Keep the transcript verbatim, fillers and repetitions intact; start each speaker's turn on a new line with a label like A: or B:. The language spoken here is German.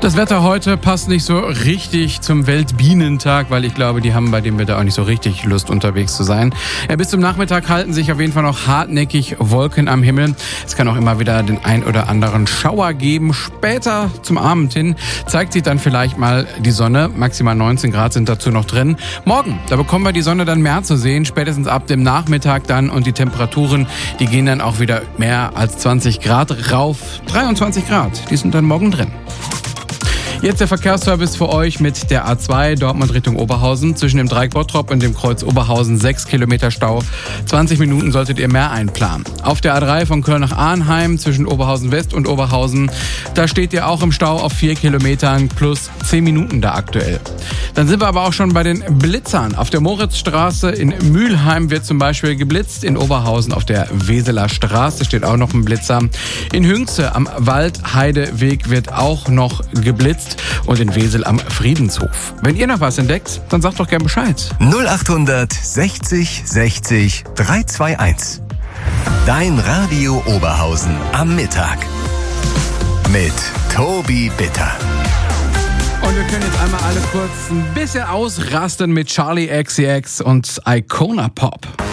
A: Das Wetter heute passt nicht so richtig zum Weltbienentag, weil ich glaube, die haben bei dem Wetter auch nicht so richtig Lust, unterwegs zu sein. Ja, bis zum Nachmittag halten sich auf jeden Fall noch hartnäckig Wolken am Himmel. Es kann auch immer wieder den ein oder anderen Schauer geben. Später zum Abend hin zeigt sich dann vielleicht mal die Sonne. Maximal neunzehn Grad sind dazu noch drin. Morgen, da bekommen wir die Sonne dann mehr zu sehen, spätestens ab dem Nachmittag dann. Und die Temperaturen, die gehen dann auch wieder mehr als zwanzig Grad rauf. dreiundzwanzig Grad, die sind dann morgen drin. Jetzt der Verkehrsservice für euch mit der A zwei Dortmund Richtung Oberhausen. Zwischen dem Dreieck Bottrop und dem Kreuz Oberhausen sechs Kilometer Stau. zwanzig Minuten solltet ihr mehr einplanen. Auf der A drei von Köln nach Arnheim zwischen Oberhausen West und Oberhausen. Da steht ihr auch im Stau auf vier Kilometern plus zehn Minuten da aktuell. Dann sind wir aber auch schon bei den Blitzern. Auf der Moritzstraße in Mülheim wird zum Beispiel geblitzt. In Oberhausen auf der Weseler Straße steht auch noch ein Blitzer. In Hünxe am Waldheideweg wird auch noch geblitzt. Und in Wesel am Friedenshof. Wenn ihr noch was entdeckt, dann sagt doch gern Bescheid.
B: null achthundert sechzig sechzig dreihundertzweiundzwanzig. Dein Radio Oberhausen am Mittag. Mit Tobi Bitter.
A: Und wir können jetzt einmal alle kurz ein bisschen ausrasten mit Charli X C X und Icona Pop.